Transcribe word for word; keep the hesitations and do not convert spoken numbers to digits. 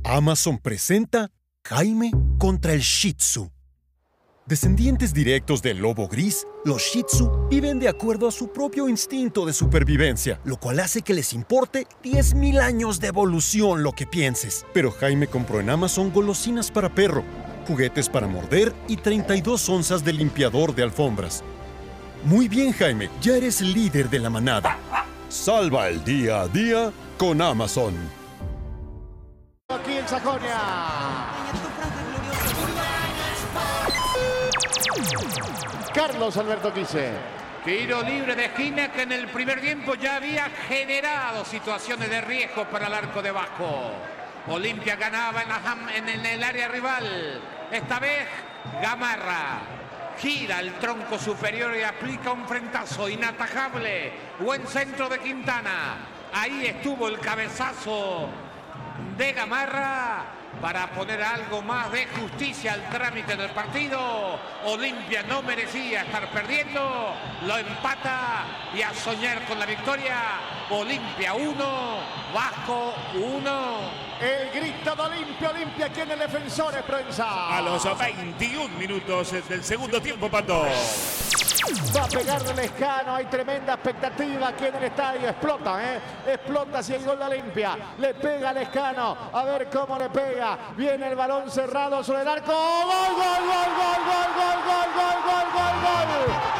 Amazon presenta Jaime contra el Shih Tzu. Descendientes directos del lobo gris, los Shih Tzu viven de acuerdo a su propio instinto de supervivencia, lo cual hace que les importe diez mil años de evolución lo que pienses. Pero Jaime compró en Amazon golosinas para perro, juguetes para morder y treinta y dos onzas de limpiador de alfombras. Muy bien, Jaime, ya eres el líder de la manada. Salva el día a día con Amazon. Aquí en Sajonia. Carlos Alberto Quise. Tiro libre de esquina que en el primer tiempo ya había generado situaciones de riesgo para el arco de Vasco. Olimpia ganaba en, la, en, en el área rival. Esta vez Gamarra gira el tronco superior y aplica un frentazo inatajable. Buen centro de Quintana. Ahí estuvo el cabezazo de Gamarra para poner algo más de justicia al trámite del partido. Olimpia no merecía estar perdiendo, lo empata y a soñar con la victoria. Olimpia uno, Vasco uno. El grito de Olimpia, Olimpia, ¿quién es defensor de prensa? A los veintiún minutos del segundo tiempo, Pando. Va a pegarle Lescano, hay tremenda expectativa aquí en el estadio, explota, ¿eh? Explota hacia el gol de Olimpia, le pega Lescano, a ver cómo le pega, viene el balón cerrado sobre el arco, ¡gol, gol, gol, gol, gol, gol, gol, gol, gol, gol, gol!